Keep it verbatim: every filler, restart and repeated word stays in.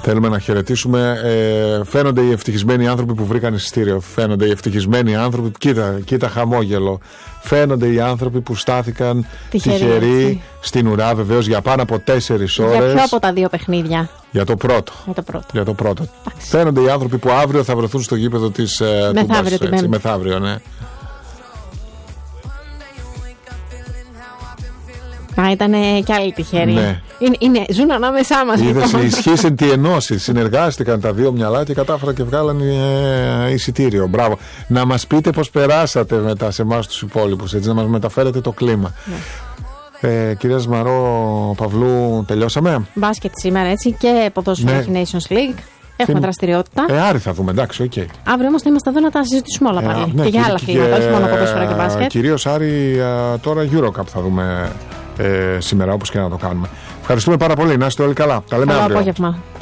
Θέλουμε να χαιρετήσουμε. Ε, φαίνονται οι ευτυχισμένοι άνθρωποι που βρήκαν εισιτήριο. Φαίνονται οι ευτυχισμένοι άνθρωποι. Κοίτα, κοίτα χαμόγελο. Φαίνονται οι άνθρωποι που στάθηκαν τυχεροί, τυχεροί στην ουρά, βεβαίως για πάνω από τέσσερις ώρες. Για ποιο από τα δύο παιχνίδια? Για το πρώτο. Για το πρώτο. Για το πρώτο. Φαίνονται οι άνθρωποι που αύριο θα βρεθούν στο γήπεδο της ε, μεθαύριο, Τούμπας. Έτσι, μεθαύριο, ναι. Α, ήταν κι άλλοι τυχεροί. Ναι. Είναι, είναι, ζουν ανάμεσά μας. Είδες, ισχύσαν τι ενώσεις. Συνεργάστηκαν τα δύο μυαλά και κατάφεραν και βγάλαν ε, εισιτήριο. Μπράβο. Να μας πείτε πώς περάσατε μετά σε εμάς τους υπόλοιπους, έτσι, να μας μεταφέρετε το κλίμα. Ναι. Ε, κυρία Σμαρό Παυλού, τελειώσαμε. Μπάσκετ σήμερα, έτσι, και ποδόσφαιρο, ναι. Nations League. Έχουμε Φιν... δραστηριότητα. Ε, Άρη θα δούμε, εντάξει, οκ. Okay. Αύριο όμως θα είμαστε εδώ να τα συζητήσουμε όλα πάλι. Ε, ναι, και, και για άλλα αθλήματα, όχι μόνο ποδόσφαιρο και μπάσκετ. Κυρίως Άρη, τώρα Eurocup θα δούμε ε, σήμερα, όπως και να το κάνουμε. Ευχαριστούμε πάρα πολύ. Να είστε όλοι καλά. Τα λέμε Καλό αύριο. Απόγευμα.